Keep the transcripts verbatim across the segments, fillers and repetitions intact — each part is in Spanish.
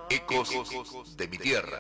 Ecos de mi tierra.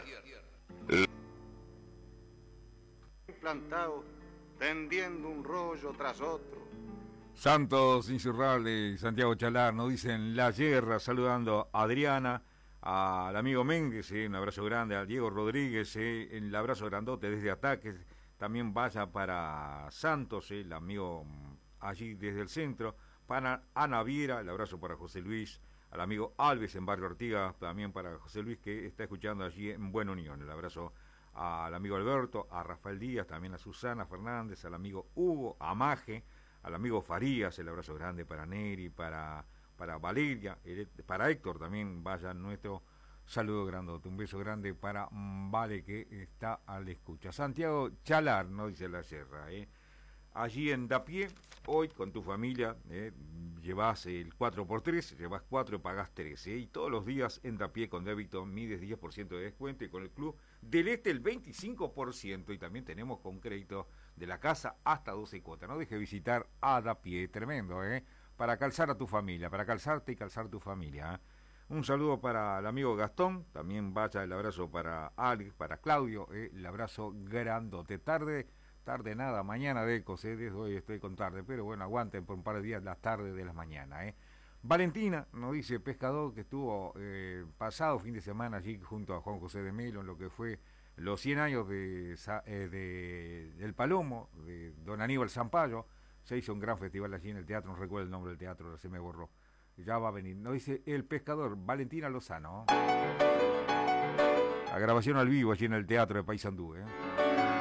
Plantado, tendiendo un rollo tras otro. Santos Insurrable, Santiago Chalar, nos dicen La Yerra, saludando a Adriana, al amigo Méndez, eh, un abrazo grande, a Diego Rodríguez, eh, el abrazo grandote desde Ataques, también vaya para Santos, eh, el amigo allí desde el centro, para Ana Viera, el abrazo para José Luis, al amigo Alves en Barrio Ortiga, también para José Luis que está escuchando allí en Buena Unión, el abrazo al amigo Alberto, a Rafael Díaz, también a Susana Fernández, al amigo Hugo, a Maje, al amigo Farías, el abrazo grande para Neri, para, para Valeria, para Héctor también, vaya nuestro saludo grandote, un beso grande para Vale que está a la escucha. Santiago Chalar, no dice La Sierra, eh. Allí en Dapié, hoy con tu familia, eh, llevas el cuatro por tres, llevas cuatro y pagás tres, eh, y todos los días en Dapié con débito mides diez por ciento de descuento y con el Club del Este el veinticinco por ciento, y también tenemos con crédito de la casa hasta doce cuotas. No dejes visitar a Dapié, tremendo, eh, para calzar a tu familia, para calzarte y calzar tu familia. Eh. Un saludo para el amigo Gastón, también vaya el abrazo para Alex, para Claudio, eh, el abrazo grandote. Tarde Tarde nada, mañana de Ecos, eh, desde hoy estoy con tarde, pero bueno, aguanten por un par de días las tardes de las mañanas. Eh. Valentina nos dice Pescador que estuvo eh, pasado fin de semana allí junto a Juan José de Melo en lo que fue los cien años de, eh, de del Palomo, de don Aníbal Zampayo. Se hizo un gran festival allí en el teatro, no recuerdo el nombre del teatro, se me borró. Ya va a venir, nos dice el Pescador, Valentina Lozano. La grabación al vivo allí en el teatro de Paysandú, eh.